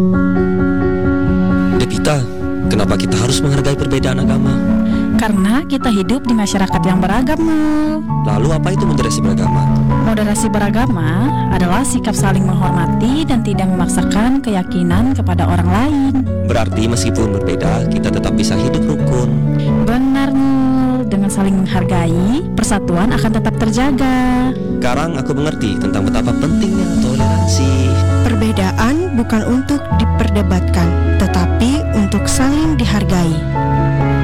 Devita, kenapa kita harus menghargai perbedaan agama? Karena kita hidup di masyarakat yang beragam, Mal. Lalu apa itu moderasi beragama? Moderasi beragama adalah sikap saling menghormati dan tidak memaksakan keyakinan kepada orang lain. Berarti meskipun berbeda, kita tetap bisa hidup rukun. Benar, Mal. Dengan saling menghargai, persatuan akan tetap terjaga. Sekarang aku mengerti tentang betapa pentingnya toleransi. Perbedaan bukan untuk diperdebatkan, tetapi untuk saling dihargai.